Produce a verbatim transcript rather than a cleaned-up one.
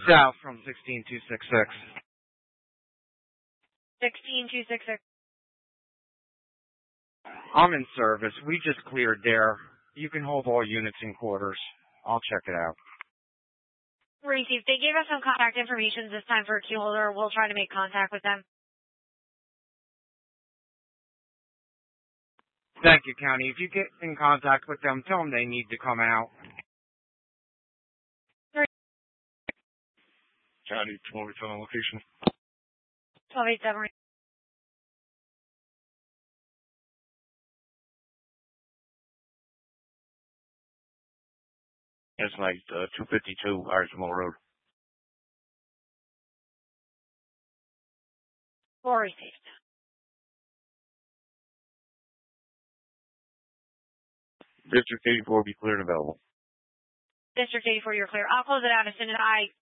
South from sixteen two six six. sixteen two six six. I'm in service. We just cleared there. You can hold all units in quarters. I'll check it out. Received. They gave us some contact information this time for a queue holder. We'll try to make contact with them. Thank you, County. If you get in contact with them, tell them they need to come out. County, twelve eight seven location. twelve eight seven. It's like uh, two fifty-two Arsenal Road. Four received. District eighty-four be clear and available. District eighty-four, you're clear. I'll close it out as soon as I